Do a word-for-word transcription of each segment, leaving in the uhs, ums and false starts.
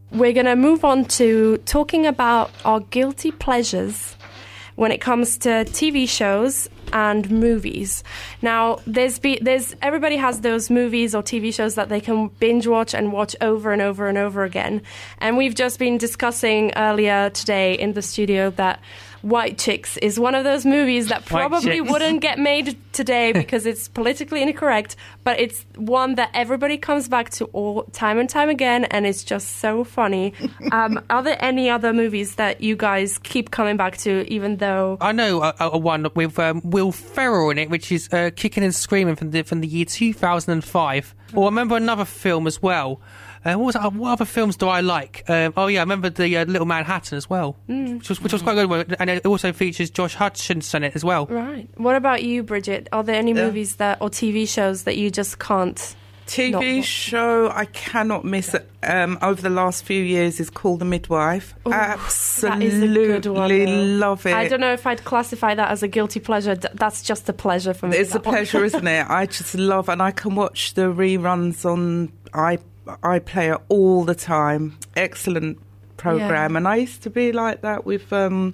we're going to move on to talking about our guilty pleasures when it comes to T V shows and movies. Now, there's be, there's everybody has those movies or T V shows that they can binge watch and watch over and over and over again. And we've just been discussing earlier today in the studio that White Chicks is one of those movies that probably wouldn't get made today because it's politically incorrect, but it's one that everybody comes back to all time and time again, and it's just so funny. Um, are there any other movies that you guys keep coming back to, even though... I know a, a one with um, Will Ferrell in it, which is uh, Kicking and Screaming from the, from the year two thousand five. Or I remember another film as well. Uh, what, was, uh, what other films do I like? Um, oh, yeah, I remember the uh, Little Manhattan as well, mm. which, was, which was quite good. And it also features Josh Hutcherson in it as well. Right. What about you, Bridget? Are there any yeah. movies that or T V shows that you just can't... T V not... show I cannot miss um, over the last few years is called The Midwife. Ooh, Absolutely that is a good one, love it. I don't know if I'd classify that as a guilty pleasure. That's just a pleasure for me. It's a pleasure, isn't it? I just love, and I can watch the reruns on i iPlayer all the time. Excellent program, yeah. And I used to be like that with um,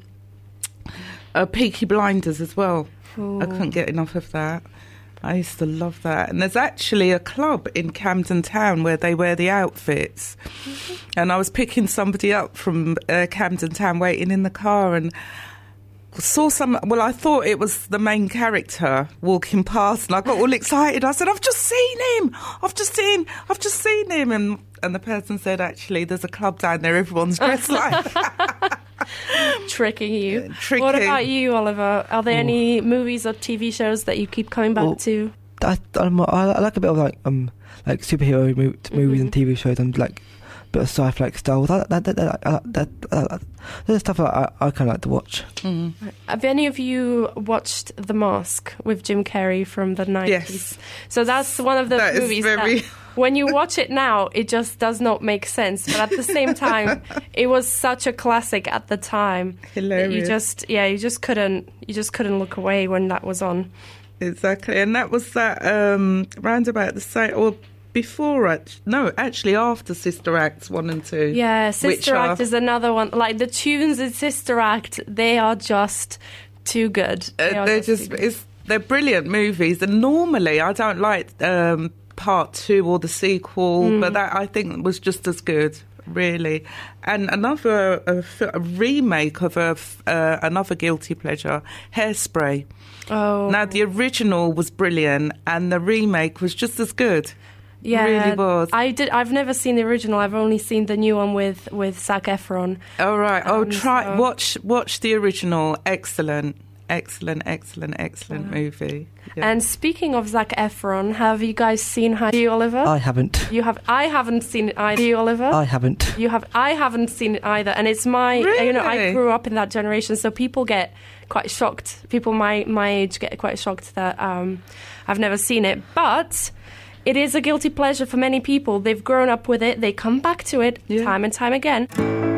uh, Peaky Blinders as well. Ooh. I couldn't get enough of that. I used to love that. And there's actually a club in Camden Town where they wear the outfits. Mm-hmm. And I was picking somebody up from uh, Camden Town, waiting in the car, and saw some... Well, I thought it was the main character walking past, and I got all excited. I said, I've just seen him! I've just seen... I've just seen him! And, and the person said, actually, there's a club down there, everyone's dressed like that. Tricking you. Yeah, tricking. What about you, Oliver? Are there Ooh. any movies or T V shows that you keep coming back well, to? I, I'm, I like a bit of like um like superhero movies mm-hmm. and T V shows and like a bit of sci-fi like Star Wars. That, that, that, that, that, that, that, there's stuff that I, I kind of like to watch. Mm. Have any of you watched The Mask with Jim Carrey from the nineties? Yes. So that's one of those that movies very... that when you watch it now, it just does not make sense. But at the same time, it was such a classic at the time. Hilarious. That you just, yeah, you just couldn't, you just couldn't look away when that was on. Exactly, and that was that um, round about the same, or before, no, actually after Sister Acts one and two. Yeah, Sister Act are, is another one. Like the tunes in Sister Act, they are just too good. They uh, they're just, just, it's, they're brilliant movies, and normally I don't like um, part two or the sequel, mm. but that I think was just as good. Really. And another a, a remake of a, uh, another guilty pleasure, Hairspray. Oh. Now, the original was brilliant and the remake was just as good. Yeah, it really was. I did, I've never seen the original. I've only seen the new one with, with Zac Efron. Oh, right. Oh, um, try so. watch watch the original. Excellent. Excellent, excellent, excellent yeah. movie. Yeah. And speaking of Zac Efron, have you guys seen High School, Oliver? I haven't. You have. I haven't seen it either, you, Oliver. I haven't. You have. I haven't seen it either, and it's my. Really? You know, I grew up in that generation, so people get quite shocked. People my my age get quite shocked that um, I've never seen it, but. It is a guilty pleasure for many people. They've grown up with it. They come back to it yeah. time and time again.